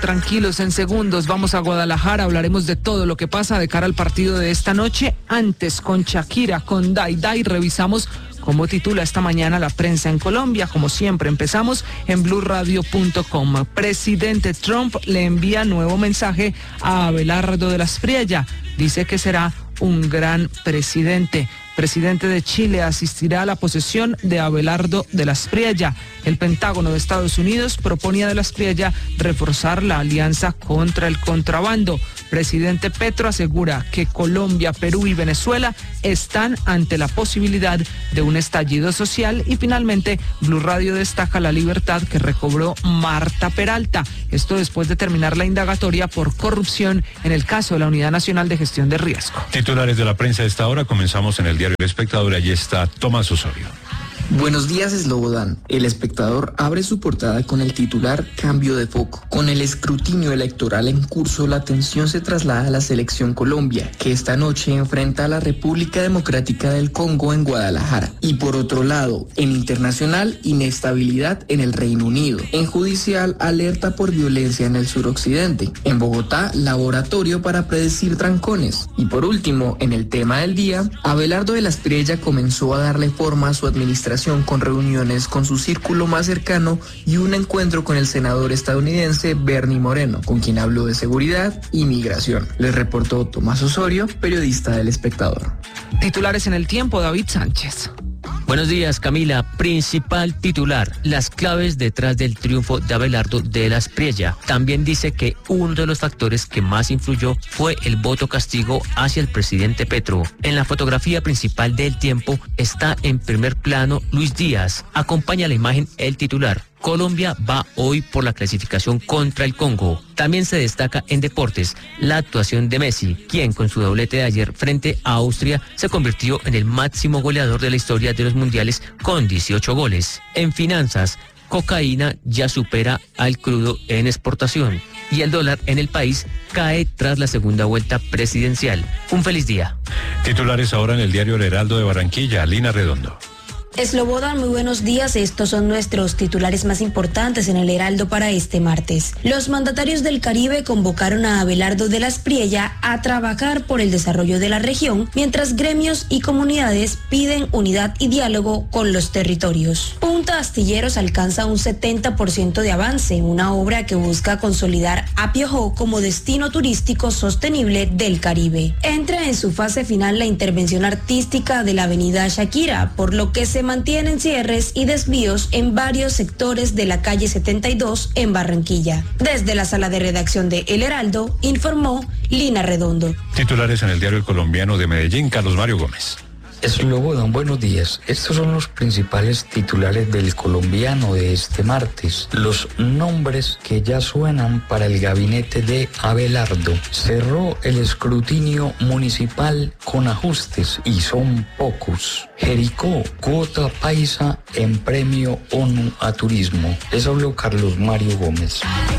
Tranquilos, en segundos vamos a Guadalajara, hablaremos de todo lo que pasa de cara al partido de esta noche. Antes, con Shakira, con Dai, revisamos cómo titula esta mañana la prensa en Colombia. Como siempre, empezamos en blurradio.com. Presidente Trump le envía nuevo mensaje a Abelardo de la Espriella. Dice que será un gran presidente. Presidente de Chile asistirá a la posesión de Abelardo de la Espriella. El Pentágono de Estados Unidos proponía de la Espriella reforzar la alianza contra el contrabando. Presidente Petro asegura que Colombia, Perú y Venezuela están ante la posibilidad de un estallido social. Y finalmente, Blue Radio destaca la libertad que recobró Marta Peralta. Esto después de terminar la indagatoria por corrupción en el caso de la Unidad Nacional de Gestión de Riesgo. Titulares de la prensa a esta hora. Comenzamos en el diario El Espectador. Allí está Tomás Osorio. Buenos días, Slobodan. El Espectador abre su portada con el titular Cambio de foco. Con el escrutinio electoral en curso, la atención se traslada a la selección Colombia, que esta noche enfrenta a la República Democrática del Congo en Guadalajara. Y por otro lado, en internacional, inestabilidad en el Reino Unido. En judicial, alerta por violencia en el suroccidente. En Bogotá, laboratorio para predecir trancones. Y por último, en el tema del día, Abelardo de la Espriella comenzó a darle forma a su administración con reuniones con su círculo más cercano y un encuentro con el senador estadounidense Bernie Moreno, con quien habló de seguridad y migración. Les reportó Tomás Osorio, periodista del Espectador. Titulares en El Tiempo, David Sánchez. Buenos días, Camila. Principal titular, las claves detrás del triunfo de Abelardo de la Espriella. También dice que uno de los factores que más influyó fue el voto castigo hacia el presidente Petro. En la fotografía principal del Tiempo está en primer plano Luis Díaz. Acompaña la imagen el titular. Colombia va hoy por la clasificación contra el Congo. También se destaca en deportes la actuación de Messi, quien con su doblete de ayer frente a Austria se convirtió en el máximo goleador de la historia de los mundiales con 18 goles. En finanzas, cocaína ya supera al crudo en exportación y el dólar en el país cae tras la segunda vuelta presidencial. Un feliz día. Titulares ahora en el diario El Heraldo de Barranquilla. Lina Redondo. Slobodan, muy buenos días. Estos son nuestros titulares más importantes en el Heraldo para este martes. Los mandatarios del Caribe convocaron a Abelardo de la Espriella a trabajar por el desarrollo de la región, mientras gremios y comunidades piden unidad y diálogo con los territorios. Punta Astilleros alcanza un 70% de avance, una obra que busca consolidar a Piojó como destino turístico sostenible del Caribe. Entra en su fase final la intervención artística de la avenida Shakira, por lo que se mantienen cierres y desvíos en varios sectores de la calle 72 en Barranquilla. Desde la sala de redacción de El Heraldo, informó Lina Redondo. Titulares en el diario El Colombiano de Medellín, Carlos Mario Gómez. Slobodan, buenos días. Estos son los principales titulares del Colombiano de este martes. Los nombres que ya suenan para el gabinete de Abelardo. Cerró el escrutinio municipal con ajustes y son pocos. Jericó, cuota paisa en premio ONU a turismo. Les habló Carlos Mario Gómez.